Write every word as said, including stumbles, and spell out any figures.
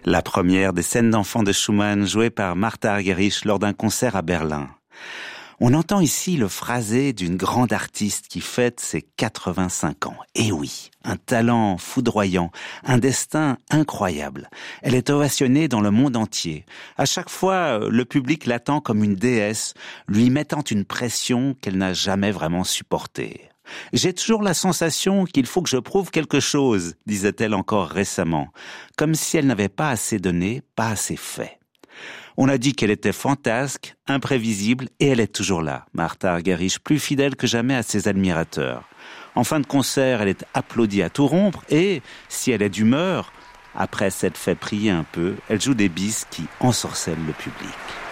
La première des scènes d'enfants de Schumann jouée par Martha Argerich lors d'un concert à Berlin. On entend ici le phrasé d'une grande artiste qui fête ses quatre-vingt-cinq ans. Et oui, un talent foudroyant, un destin incroyable. Elle est ovationnée dans le monde entier. À chaque fois, le public l'attend comme une déesse, lui mettant une pression qu'elle n'a jamais vraiment supportée. « J'ai toujours la sensation qu'il faut que je prouve quelque chose », disait-elle encore récemment, comme si elle n'avait pas assez donné, pas assez fait. On a dit qu'elle était fantasque, imprévisible, et elle est toujours là, Martha Argerich, plus fidèle que jamais à ses admirateurs. En fin de concert, elle est applaudie à tout rompre, et, si elle est d'humeur, après s'être fait prier un peu, elle joue des bis qui ensorcellent le public.